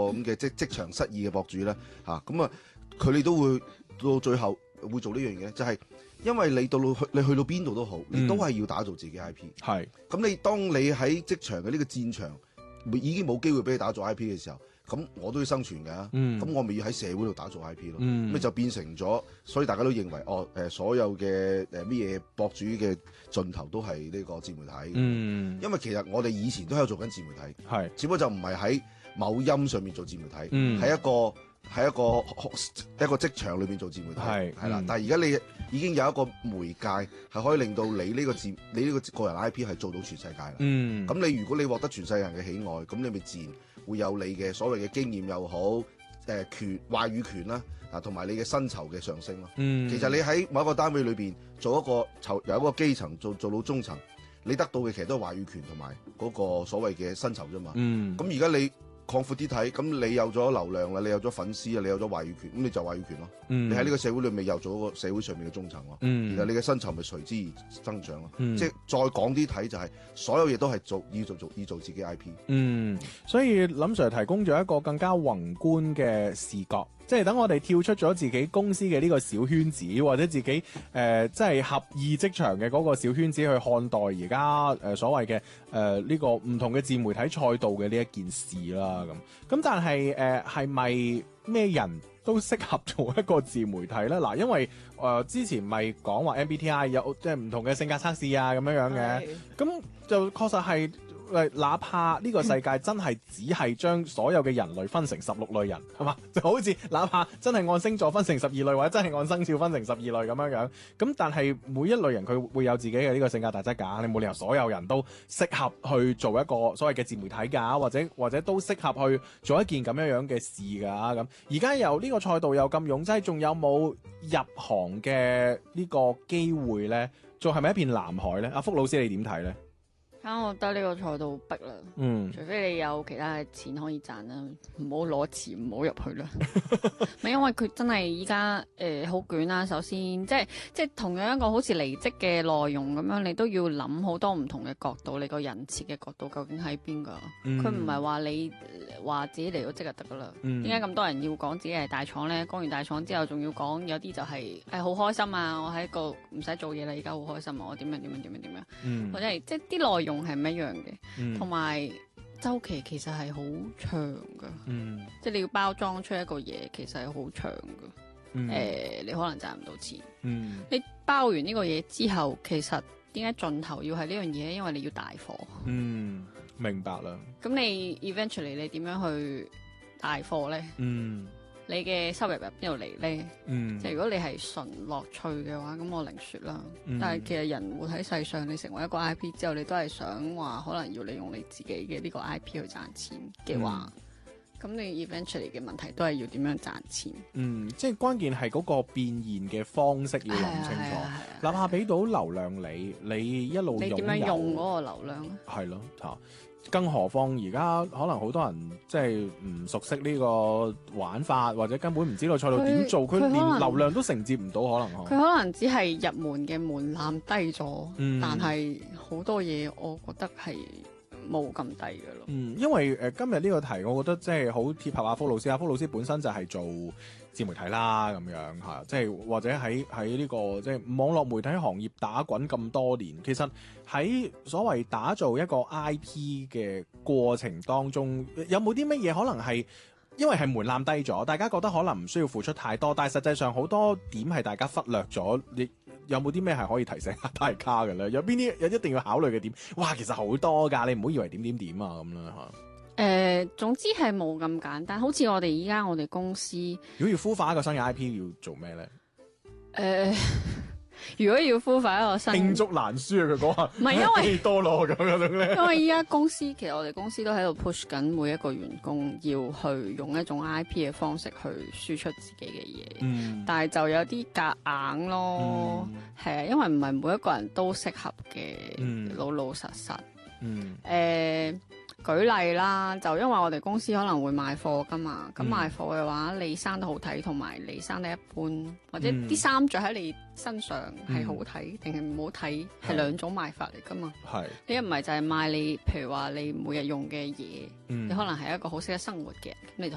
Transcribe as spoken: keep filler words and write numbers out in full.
咁嘅職職場失意嘅博主咧嚇，咁啊佢哋都會到最後會做呢樣嘢，就係、是、因為你到到去你去到邊度都好，你都係要打造自己 I P。係、嗯，咁你當你喺職場嘅呢個戰場已經冇機會俾你打造 I P 嘅時候，咁我都要生存㗎，咁、嗯、我咪要喺社會度打造 I P 咯，咁、嗯、咪就變成咗，所以大家都認為哦，誒所有嘅誒咩嘢博主嘅盡頭都係呢個自媒體，嗯，因為其實我哋以前都喺度做緊自媒體，係，只不過就唔係喺某音上面做自媒體，喺、嗯、一個喺一個一個職場裏邊做自媒體，係係啦，但係而家你已經有一個媒介係可以令到你呢個自你呢個個人 I P 係做到全世界啦，嗯，咁你如果你獲得全世界人嘅喜愛，咁你咪自然會有你嘅所謂嘅經驗又好，誒、呃、權話語權啦，啊同埋你嘅薪酬嘅上升咯。嗯，其實你喺某一個單位裏邊做一個由由一個基層做做到中層，你得到嘅其實都係話語權同埋嗰個所謂嘅薪酬啫嘛。嗯，咁而家你擴闊啲睇，咁你有咗流量啦，你有咗粉絲啊，你有咗話語權，咁你就話語權咯。嗯，你喺呢個社會裏面又做一個社會上面嘅中層咯。嗯，然後你嘅薪酬咪隨之而增長咯。嗯，即係再講啲睇就係、是、所有嘢都係做要做做要做自己 I P。嗯， 所以林 Sir 提供咗一個更加宏觀嘅視覺。即係等我哋跳出咗自己公司嘅呢個小圈子，或者自己誒、呃、即係合意職場嘅嗰個小圈子去看待而家誒所謂嘅誒呢個唔同嘅自媒體賽道嘅呢一件事啦。咁咁但係誒係咪咩人都適合做一個自媒體咧？嗱，因為誒、呃、之前咪講話 M B T I 有即係唔同嘅性格測試啊咁樣樣嘅，咁就確實係。誒，哪怕呢個世界真係只係將所有嘅人類分成十六類人，係嘛？就好似哪怕真係按星座分成十二類，或者真係按生肖分成十二類咁樣樣，咁但係每一類人佢會有自己嘅呢個性格特質㗎，你冇理由所有人都適合去做一個所謂嘅自媒體㗎，或者或者都適合去做一件咁樣樣嘅事㗎。咁而家由呢個賽道又咁擁擠，仲有冇入行嘅呢個機會咧？仲係咪一片藍海咧？阿福老師你點睇咧？ 咁我覺得呢個賽道逼啦，嗯，除非你有其他嘅錢可以賺啦，唔好攞錢，唔好入去啦。咪因為佢真係依家誒好捲啦，首先即係即係同樣一個好似離職嘅內容咁樣，你都要諗好多唔同嘅角度，你個人設嘅角度究竟喺邊噶？佢唔係話你話自己嚟到即就得噶啦。點解咁多人要講自己係大廠咧？講完大廠之後，仲要講有啲就係誒好開心啊！我喺個唔使做嘢啦，而家好開心啊！我點樣點樣點樣點樣，嗯、或者係即係啲內容。用係唔一樣嘅，同埋周期其實係好長噶，嗯、即係你要包裝出一個嘢，其實係好長噶。誒、嗯呃，你可能賺唔到錢。嗯、你包完呢個嘢之後，其實點解盡頭要係呢樣嘢？因為你要大貨。嗯，明白啦。咁你 eventually 你點樣去大貨咧？嗯。你嘅收入入邊度嚟咧？嗯，即係如果你係純樂趣嘅話，咁我另說啦。嗯、但係其實人活喺世上，你成為一個 I P 之後，你都係想話可能要利用你自己嘅呢個 I P 去賺錢嘅話，咁、嗯、你 eventually 嘅問題都係要點樣賺錢？嗯， 即係關鍵係嗰個變現嘅方式要諗清楚。哪怕俾到流量你，你一路你點樣用嗰個流量咧？係咯，嚇。更何況而家可能好多人即係唔熟悉呢個玩法，或者根本唔知道賽道點做，佢連流量都承接唔到，可能佢可能只係入門嘅門檻低咗，嗯、但係好多嘢我覺得係冇咁低嘅咯。 嗯，因為誒、呃、今日呢個題，我覺得即係好貼合阿福老師。阿福老師本身就係做自媒體啦，咁樣吓，即係或者喺喺呢個即係網絡媒體行業打滾咁多年，其實喺所謂打造一個 I P 嘅過程當中，有冇啲乜嘢可能係因為係門檻低咗，大家覺得可能唔需要付出太多，但係實際上好多點係大家忽略咗，你有冇啲咩係可以提醒下大家嘅咧？有邊啲有一定要考慮嘅點？哇，其實好多㗎，你唔好以為點點點啊咁啦嚇。 誒、呃，總之係冇咁簡單，好似我哋依家我哋公司， 如果要孵化一個新嘅 I P，要做咩咧？ 誒、呃，如果要孵化一個新， 罄竹難書啊！佢講話， 唔係因為多咯咁樣咧。 因為依家公司其實我哋公司都喺度 push 緊每一個員工要去用一種 I P 嘅方式去輸出自己嘅嘢，嗯、但係就有啲夾硬咯，係啊、嗯，因為唔係每一個人都適合嘅，嗯、老老實實，誒、嗯。呃舉例啦，就因為我哋公司可能會賣貨噶嘛，咁賣貨嘅話，你生得好睇，同埋你生得一般，或者啲衫着喺你身上係好睇定係唔好睇，係兩種賣法嚟噶嘛。係，你一唔係就係賣你，譬如話你每日用嘅嘢，你可能係一個好識得生活嘅人，咁你就